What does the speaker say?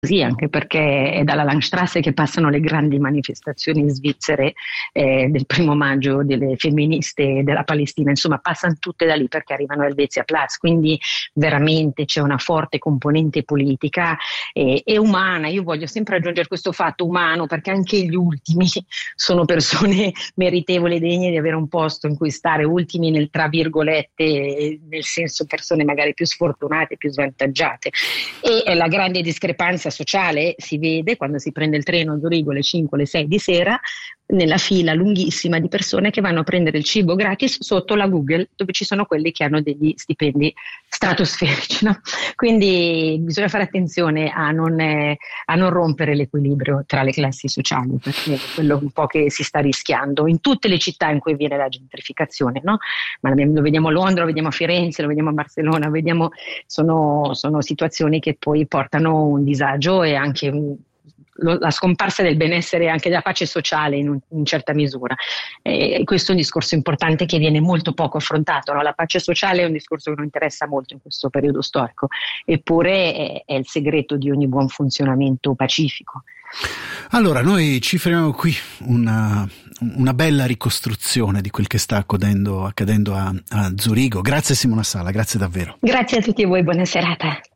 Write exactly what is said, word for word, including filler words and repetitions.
Sì, anche perché è dalla Langstrasse che passano le grandi manifestazioni svizzere eh, del primo maggio, delle femministe della Palestina, insomma passano tutte da lì perché arrivano al Helvetia Platz, quindi veramente c'è una forte componente politica e, e umana. Io voglio sempre aggiungere questo fatto umano, perché anche gli ultimi sono persone meritevoli e degne di avere un posto in cui stare, ultimi nel tra virgolette, nel senso persone magari più sfortunate, più svantaggiate. E eh, la grande discrepanza sociale si vede quando si prende il treno a Zurigo alle cinque, alle sei di sera, nella fila lunghissima di persone che vanno a prendere il cibo gratis sotto la Google, dove ci sono quelli che hanno degli stipendi stratosferici, no? Quindi bisogna fare attenzione a non, eh, a non rompere l'equilibrio tra le classi sociali, perché è quello un po' che si sta rischiando in tutte le città in cui avviene la gentrificazione, no? Ma lo vediamo a Londra, lo vediamo a Firenze, lo vediamo a Barcellona, vediamo, sono, sono situazioni che poi portano un disagio e anche un, la scomparsa del benessere e anche della pace sociale in, un, in certa misura. E questo è un discorso importante che viene molto poco affrontato, no? La pace sociale è un discorso che non interessa molto in questo periodo storico, eppure è, è il segreto di ogni buon funzionamento pacifico. Allora, noi ci fermiamo qui, una, una bella ricostruzione di quel che sta accadendo, accadendo a, a Zurigo. Grazie Simona Sala, grazie davvero. Grazie a tutti voi, buona serata.